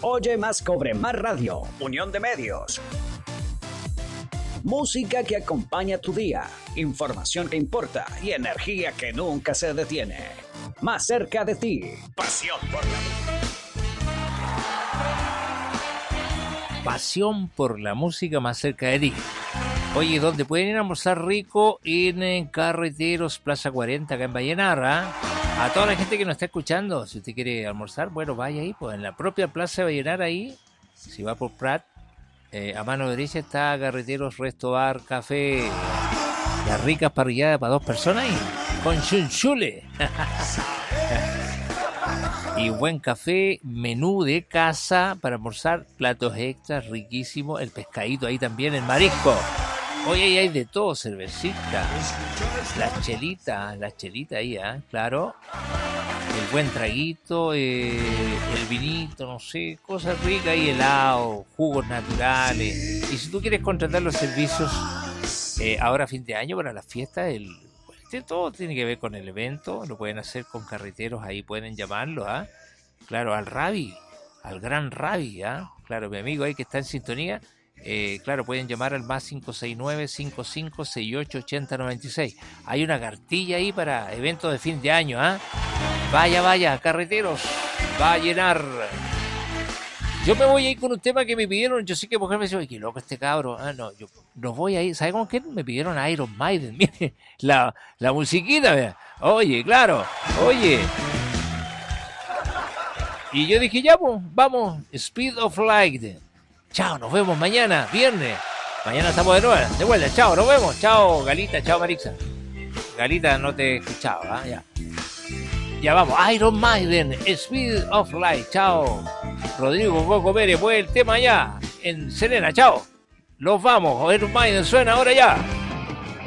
Oye más, cobre más radio. Unión de medios. Música que acompaña tu día, información que importa y energía que nunca se detiene. Más cerca de ti. Pasión por la música. Pasión por la música más cerca de ti. Oye, ¿dónde pueden ir a almorzar rico? En Carreteros, Plaza 40, acá en Vallenar, ¿ah? A toda la gente que nos está escuchando, si usted quiere almorzar, bueno, vaya ahí, pues en la propia Plaza de Vallenar ahí, si va por Prat, a mano derecha está Carreteros, Resto Bar, Café, las ricas parrilladas para 2 personas y con chunchule. Y buen café, menú de casa para almorzar, platos extras, riquísimo, el pescadito ahí también, el marisco. Hoy ahí hay de todo, cervecita, las chelitas ahí, claro. El buen traguito, el vinito, no sé, cosas ricas y helado, jugos naturales. Y si tú quieres contratar los servicios ahora a fin de año para las fiestas, todo tiene que ver con el evento, lo pueden hacer con Carreteros, ahí pueden llamarlo, claro, al Rabi, al gran Rabi, claro, mi amigo ahí que está en sintonía. Claro, pueden llamar al más 569-5568-8096. Hay una cartilla ahí para eventos de fin de año, Vaya, Carreteros, va a llenar. Yo me voy a ir con un tema que me pidieron. Yo sé que mujer me dice, oye, qué loco este cabro. No, yo no voy a ir. ¿Sabe con qué? Me pidieron a Iron Maiden. Mire, la musiquita, vea. Oye, claro, oye. Y yo dije, ya, pues, vamos, Speed of Light. Chao, nos vemos mañana, viernes. Mañana estamos de vuelta. Chao, nos vemos. Chao, Galita. Chao, Marixa. Galita, no te he escuchado, Ya. Ya vamos. Iron Maiden, Speed of Light. Chao. Rodrigo Coco Pérez, pues el tema ya en Serena. Chao. Los vamos. Iron Maiden suena ahora ya.